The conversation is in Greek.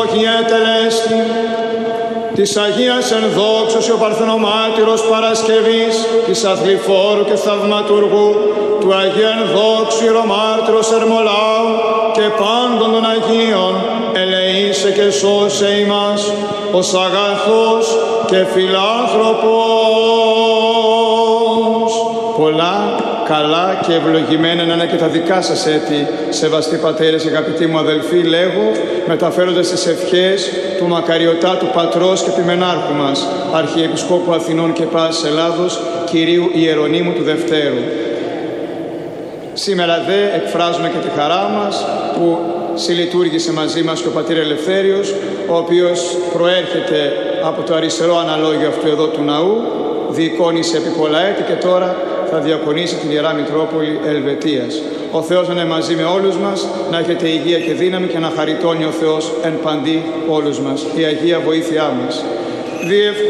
ευλογία τελέστη, της Αγίας Ενδόξως ο Παρθενομάρτυρος Παρασκευής, της Αθληφόρου και Θαυματουργού, του Αγίου Ενδόξου Ιερομάρτυρος Ερμολάου και πάντων των Αγίων, ελεήσε και σώσε ημάς, ως αγαθός και φιλάνθρωπος. Πολλά, καλά και ευλογημένα να είναι και τα δικά σας έτη, σεβαστοί πατέρες, αγαπητοί μου αδελφοί, λέγω, μεταφέροντας τις ευχές του μακαριωτάτου πατρός και επιμενάρχου μας, Αρχιεπισκόπου Αθηνών και πάσης Ελλάδος, Κυρίου Ιερονύμου του Δευτέρου. Σήμερα δε εκφράζουμε και τη χαρά μας που συλλειτουργήσε μαζί μας και ο πατήρ Ελευθέριος, ο οποίος προέρχεται από το αριστερό αναλόγιο αυτού εδώ του ναού, διεικόνησε επί πολλά έτη και τώρα θα διακονήσει την Ιερά Μητρόπολη Ελβετίας. Ο Θεός να είναι μαζί με όλους μας, να έχετε υγεία και δύναμη και να χαριτώνει ο Θεός εν παντή όλους μας. Η Αγία βοήθειά μας.